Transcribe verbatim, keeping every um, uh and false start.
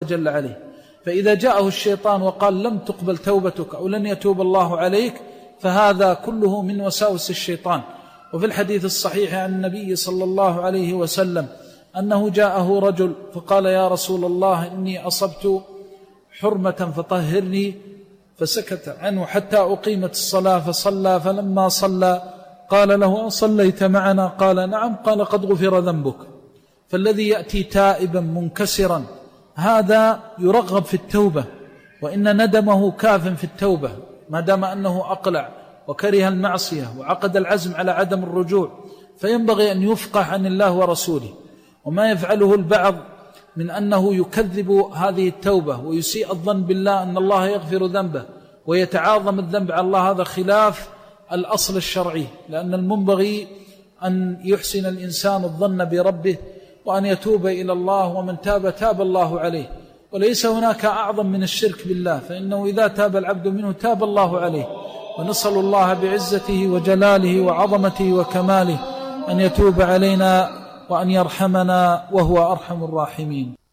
جل عليه. فإذا جاءه الشيطان وقال لم تقبل توبتك أو لن يتوب الله عليك فهذا كله من وساوس الشيطان. وفي الحديث الصحيح عن النبي صلى الله عليه وسلم أنه جاءه رجل فقال يا رسول الله إني أصبت حرمة فطهرني، فسكت عنه حتى أقيمت الصلاة فصلى، فلما صلى قال له أصليت معنا؟ قال نعم. قال قد غفر ذنبك. فالذي يأتي تائبا منكسرا هذا يرغب في التوبة، وإن ندمه كاف في التوبة ما دام أنه أقلع وكره المعصية وعقد العزم على عدم الرجوع. فينبغي أن يفقه عن الله ورسوله. وما يفعله البعض من أنه يكذب هذه التوبة ويسيء الظن بالله أن الله يغفر ذنبه ويتعاظم الذنب على الله، هذا خلاف الأصل الشرعي، لأن المنبغي أن يحسن الإنسان الظن بربه وأن يتوب إلى الله، ومن تاب تاب الله عليه. وليس هناك أعظم من الشرك بالله، فإنه إذا تاب العبد منه تاب الله عليه. ونسأل الله بعزته وجلاله وعظمته وكماله أن يتوب علينا وأن يرحمنا وهو أرحم الراحمين.